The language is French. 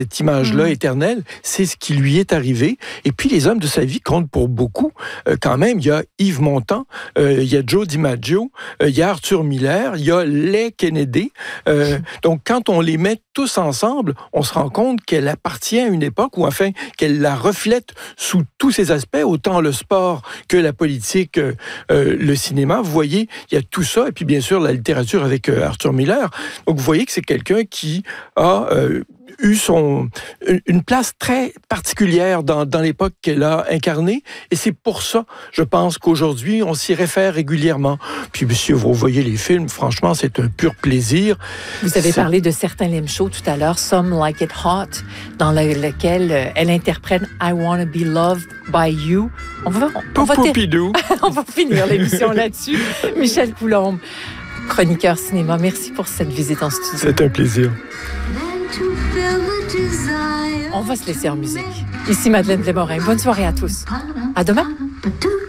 Cette image-là éternelle, c'est ce qui lui est arrivé. Et puis, les hommes de sa vie comptent pour beaucoup. Quand même, il y a Yves Montand, il y a Joe DiMaggio, il y a Arthur Miller, il y a Leigh Kennedy. Donc, quand on les met tous ensemble, on se rend compte qu'elle appartient à une époque, ou enfin, qu'elle la reflète sous tous ses aspects, autant le sport que la politique, le cinéma. Vous voyez, il y a tout ça. Et puis, bien sûr, la littérature avec Arthur Miller. Donc, vous voyez que c'est quelqu'un qui a eu une place très particulière dans l'époque qu'elle a incarnée. Et c'est pour ça, je pense qu'aujourd'hui, on s'y réfère régulièrement. Puis, si vous voyez les films, franchement, c'est un pur plaisir. Vous avez parlé de certains Lem Show tout à l'heure, Some Like It Hot, dans lequel elle interprète I Wanna Be Loved by You. On va finir l'émission là-dessus. Michel Coulombe, chroniqueur cinéma, merci pour cette visite en studio. C'est un plaisir. On va se laisser en musique. Ici Madeleine Desmorin. Bonne soirée à tous. À demain.